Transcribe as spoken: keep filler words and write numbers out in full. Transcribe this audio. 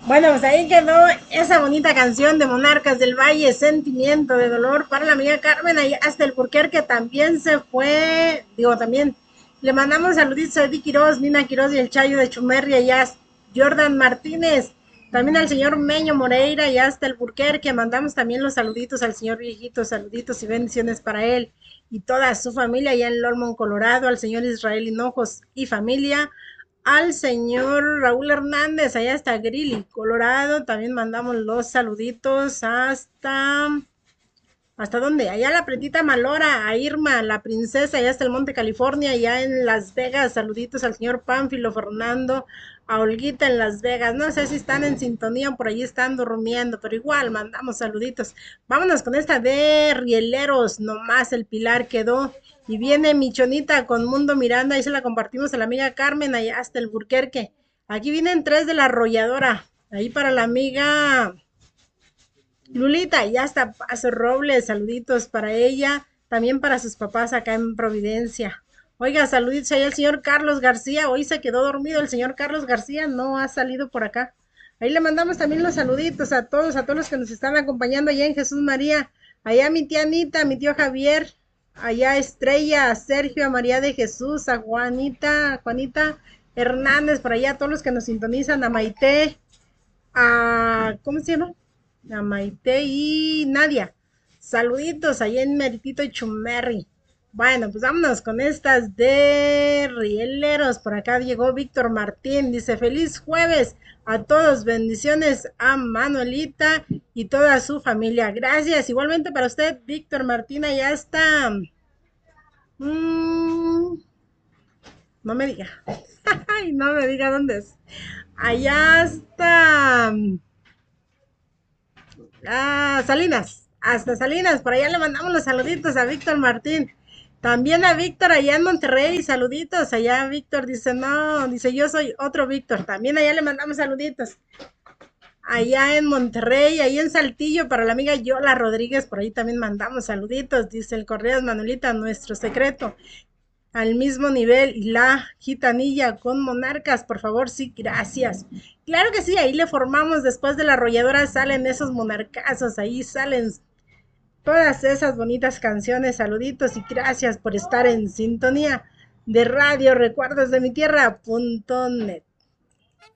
Bueno, pues ahí quedó esa bonita canción de Monarcas del Valle, Sentimiento de Dolor, para la amiga Carmen, ahí hasta el Burquer, que también se fue, digo, también le mandamos saluditos a Eddie Quiroz, Nina Quiroz y el Chayo de Chumerri, allá Jordan Martínez, también al señor Meño Moreira y hasta el Burquer, que mandamos también los saluditos al señor viejito, saluditos y bendiciones para él y toda su familia allá en Lolmon, Colorado, al señor Israel Hinojos y familia, al señor Raúl Hernández, allá hasta Greeley, Colorado. También mandamos los saluditos hasta... ¿Hasta dónde? Allá la Pretita Malora, a Irma, la princesa, allá hasta el Monte California, allá en Las Vegas. Saluditos al señor Pánfilo Fernando, a Olguita en Las Vegas. No sé si están en sintonía o por allí están durmiendo, pero igual mandamos saluditos. Vámonos con esta de Rieleros, nomás el Pilar quedó. Y viene Michonita con Mundo Miranda, ahí se la compartimos a la amiga Carmen, allá hasta el Burquerque. Aquí vienen tres de la arrolladora, ahí para la amiga Lulita, ya está Paso Robles, saluditos para ella, también para sus papás acá en Providencia. Oiga, saluditos ahí al señor Carlos García, hoy se quedó dormido el señor Carlos García, no ha salido por acá. Ahí le mandamos también los saluditos a todos, a todos los que nos están acompañando allá en Jesús María, allá a mi tía Anita, a mi tío Javier, allá a Estrella, a Sergio, a María de Jesús, a Juanita, a Juanita Hernández, por allá a todos los que nos sintonizan, a Maite, a, ¿cómo se llama? A Maite y Nadia. Saluditos allá en Meritito y Chumerri. Bueno, pues vámonos con estas de Rieleros. Por acá llegó Víctor Martín. Dice, feliz jueves a todos. Bendiciones a Manuelita y toda su familia. Gracias. Igualmente para usted, Víctor Martín. Ya está. Mm, no me diga. Ay, no me diga dónde es. Allá está. Ah, Salinas, hasta Salinas, por allá le mandamos los saluditos a Víctor Martín. También a Víctor allá en Monterrey, saluditos. Allá Víctor dice, no, dice, yo soy otro Víctor. También allá le mandamos saluditos. Allá en Monterrey, ahí en Saltillo, para la amiga Yola Rodríguez, por ahí también mandamos saluditos. Dice el Correas Manuelita, nuestro secreto al mismo nivel y la gitanilla con monarcas, por favor, sí, gracias. Claro que sí, ahí le formamos después de la arrolladora, salen esos monarcazos, ahí salen todas esas bonitas canciones, saluditos y gracias por estar en sintonía de radio recuerdos de mi tierra punto net.